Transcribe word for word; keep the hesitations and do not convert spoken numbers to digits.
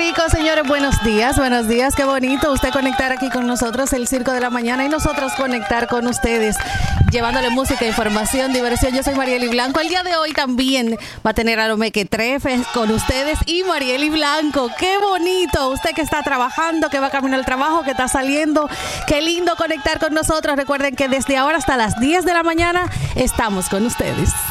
Rico, señores, buenos días, buenos días, qué bonito usted conectar aquí con nosotros, el Circo de la Mañana, y nosotros conectar con ustedes, llevándole música, información, diversión. Yo soy Mariely Blanco. El día de hoy también va a tener a lo Mequetrefe con ustedes y Mariely Blanco. Qué bonito, usted que está trabajando, que va camino al trabajo, que está saliendo, qué lindo conectar con nosotros. Recuerden que desde ahora hasta las diez de la mañana estamos con ustedes.